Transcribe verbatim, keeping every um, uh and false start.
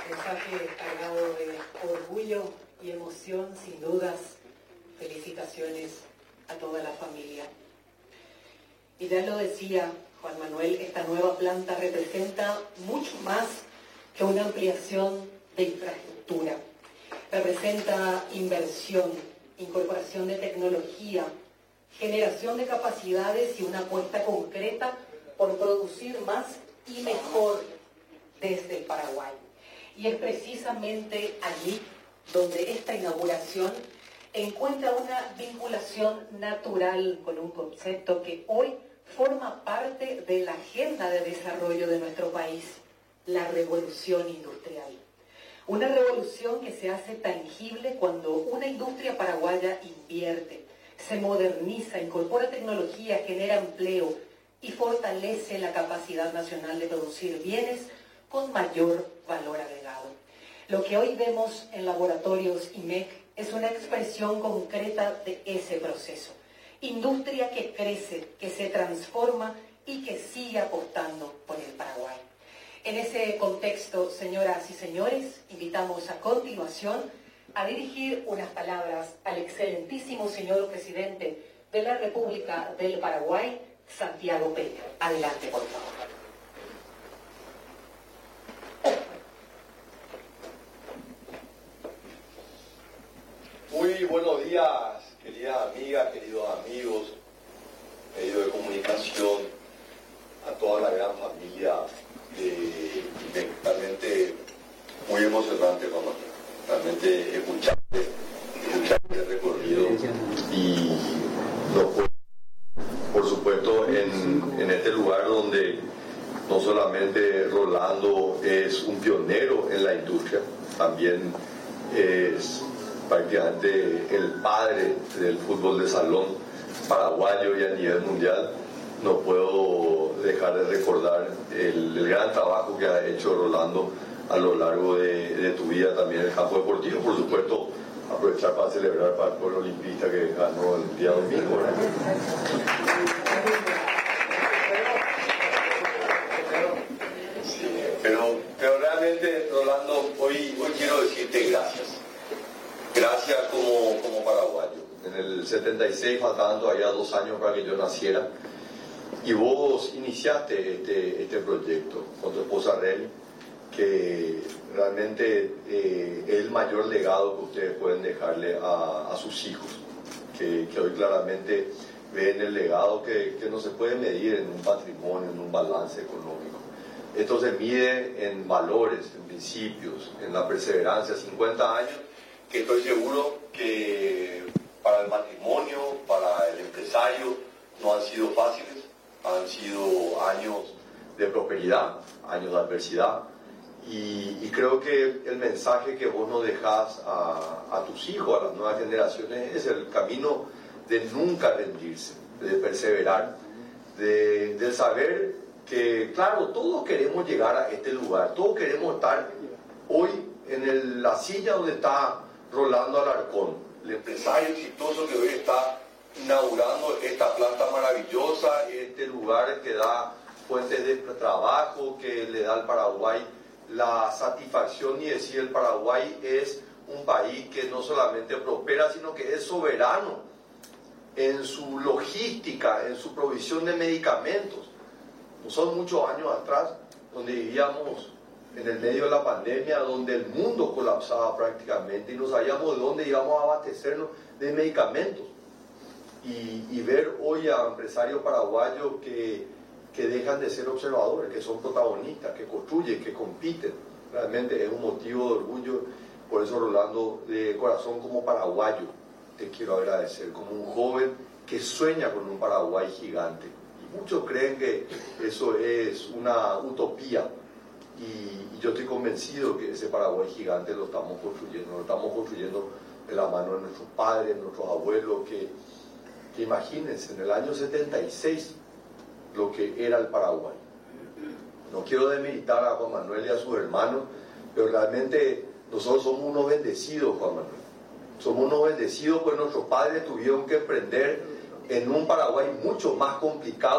mensaje cargado de orgullo y emoción, sin dudas. Felicitaciones a toda la familia. Y ya lo decía Juan Manuel, esta nueva planta representa mucho más que una ampliación de infraestructura. Representa inversión, incorporación de tecnología, generación de capacidades y una apuesta concreta por producir más y mejor desde el Paraguay. Y es precisamente allí donde esta inauguración encuentra una vinculación natural con un concepto que hoy forma parte de la agenda de desarrollo de nuestro país, la revolución industrial. Una revolución que se hace tangible cuando una industria paraguaya invierte, se moderniza, incorpora tecnología, genera empleo y fortalece la capacidad nacional de producir bienes con mayor valor agregado. Lo que hoy vemos en Laboratorios I M E C es una expresión concreta de ese proceso. Industria que crece, que se transforma y que sigue apostando por el Paraguay. En ese contexto, señoras y señores, invitamos a continuación a dirigir unas palabras al excelentísimo señor presidente de la República del Paraguay, Santiago Peña. Adelante, por favor. Muy buenos días, queridas amigas, queridos amigos, medios de comunicación, a toda la gran familia de I M E C. Realmente muy emocionante, mamá. Realmente escucharte, escucharte el recorrido y no puedo, por supuesto, en, en este lugar donde no solamente Rolando es un pionero en la industria, también es prácticamente el padre del fútbol de salón paraguayo y a nivel mundial. No puedo dejar de recordar el, el gran trabajo que ha hecho Rolando a lo largo de, de tu vida también en el campo deportivo. Por supuesto, aprovechar para celebrar para el pueblo olimpista que ganó el día domingo, ¿verdad? Sí, pero, pero realmente, Rolando, hoy, hoy quiero decirte gracias. Gracias como, como paraguayo. En el setenta y seis faltaban todavía dos años para que yo naciera y vos iniciaste este, este proyecto con tu esposa Reli, que realmente eh, es el mayor legado que ustedes pueden dejarle a, a sus hijos, que, que hoy claramente ven el legado que, que no se puede medir en un patrimonio, en un balance económico. Esto se mide en valores, en principios, en la perseverancia. cincuenta años que estoy seguro que para el matrimonio, para el empresario, no han sido fáciles, han sido años de prosperidad, años de adversidad, y, y creo que el mensaje que vos nos dejás a, a tus hijos, a las nuevas generaciones, es el camino de nunca rendirse, de perseverar, de, de saber que, claro, todos queremos llegar a este lugar, todos queremos estar hoy en el, la silla donde está Rolando Alarcón, el empresario exitoso que hoy está inaugurando esta planta maravillosa, este lugar que da fuentes de trabajo, que le da al Paraguay la satisfacción y decir el Paraguay es un país que no solamente prospera, sino que es soberano en su logística, en su provisión de medicamentos. No son muchos años atrás donde vivíamos en el medio de la pandemia, donde el mundo colapsaba prácticamente y no sabíamos de dónde íbamos a abastecernos de medicamentos. Y, y ver hoy a empresarios paraguayos que, que dejan de ser observadores, que son protagonistas, que construyen, que compiten, realmente es un motivo de orgullo. Por eso, Rolando, de corazón como paraguayo, te quiero agradecer, como un joven que sueña con un Paraguay gigante. Y muchos creen que eso es una utopía. Y, y yo estoy convencido que ese Paraguay gigante lo estamos construyendo, lo estamos construyendo de la mano de nuestros padres, nuestros abuelos, que, que imagínense, en el año setenta y seis lo que era el Paraguay. No quiero demeritar a Juan Manuel y a sus hermanos, pero realmente nosotros somos unos bendecidos, Juan Manuel. Somos unos bendecidos, pues nuestros padres tuvieron que emprender en un Paraguay mucho más complicado.